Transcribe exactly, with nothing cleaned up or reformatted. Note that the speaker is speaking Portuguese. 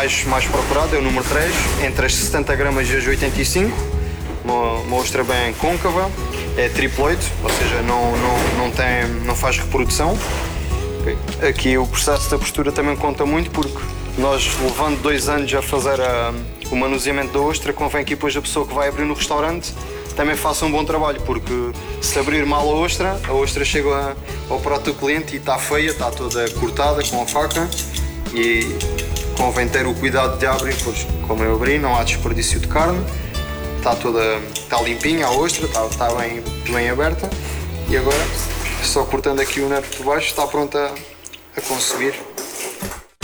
mais, mais procurado é o número três, entre as setenta gramas e as oitenta e cinco. Uma, uma ostra bem côncava, é triploide, ou seja, não, não, não, tem, não faz reprodução. Okay. Aqui o processo da postura também conta muito, porque nós, levando dois anos a fazer a, o manuseamento da ostra, convém que depois a pessoa que vai abrir no restaurante também faça um bom trabalho, porque se abrir mal a ostra, a ostra chega ao prato do cliente e está feia, está toda cortada com a faca, e convém ter o cuidado de abrir, pois como eu abri, não há desperdício de carne. Está toda, está limpinha a ostra, está, está bem, bem aberta, e agora, só cortando aqui o nervo por baixo, está pronta a consumir.